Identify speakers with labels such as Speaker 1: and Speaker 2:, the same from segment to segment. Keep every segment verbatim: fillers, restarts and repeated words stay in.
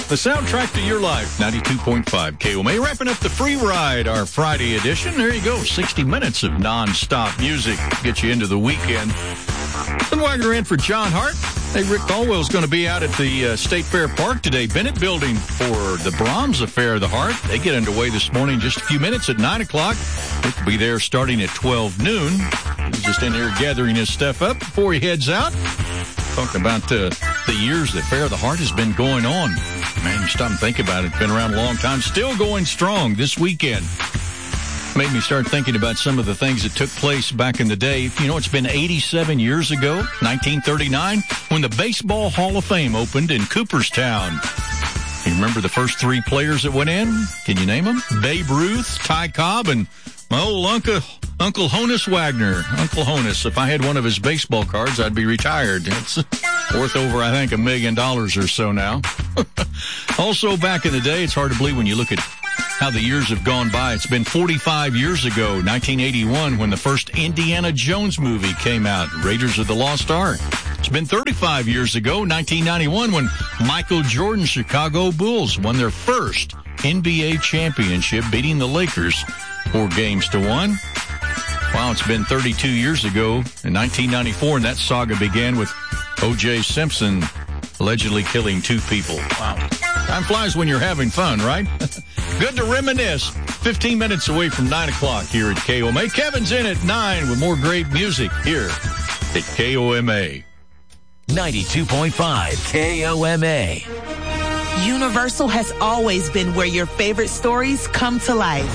Speaker 1: the soundtrack to your life. ninety-two point five K O M A. Wrapping up the free ride, our Friday edition. There you go. sixty minutes of nonstop music. Get you into the weekend. Ben Wagner in for John Hart. Hey, Rick Caldwell's going to be out at the uh, State Fair Park today. Bennett Building for the Brahms Affair of the Heart. They get underway this morning just a few minutes at nine o'clock. Rick will be there starting at twelve noon. He's just in here gathering his stuff up before he heads out. Talking about uh, the years that Fair of the Heart has been going on. Man, you stop and think about it. It's been around a long time. Still going strong this weekend. Made me start thinking about some of the things that took place back in the day. You know, it's been eighty-seven years ago, nineteen thirty-nine, when the Baseball Hall of Fame opened in Cooperstown. You remember the first three players that went in? Can you name them? Babe Ruth, Ty Cobb, and my old Uncle, Uncle Honus Wagner. Uncle Honus, if I had one of his baseball cards, I'd be retired. It's worth over, I think, a million dollars or so now. Also, back in the day, it's hard to believe when you look at how the years have gone by. It's been forty-five years ago, nineteen eighty-one, when the first Indiana Jones movie came out, Raiders of the Lost Ark. It's been thirty-five years ago, nineteen ninety-one, when Michael Jordan's Chicago Bulls won their first N B A championship, beating the Lakers four games to one. Wow, it's been thirty-two years ago in nineteen ninety-four, and that saga began with O J Simpson allegedly killing two people. Wow. Time flies when you're having fun, right? Good to reminisce. fifteen minutes away from nine o'clock here at K O M A. Kevin's in at nine with more great music here at K O M A.
Speaker 2: ninety-two point five K O M A.
Speaker 3: Universal has always been where your favorite stories come to life.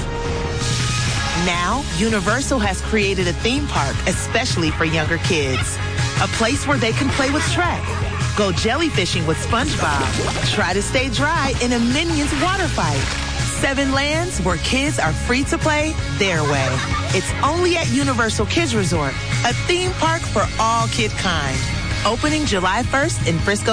Speaker 3: Now, Universal has created a theme park especially for younger kids. A place where they can play with Shrek, go jellyfishing with SpongeBob, try to stay dry in a Minions water fight. Seven lands where kids are free to play their way. It's only at Universal Kids Resort, a theme park for all kid kind. Opening July first in Frisco,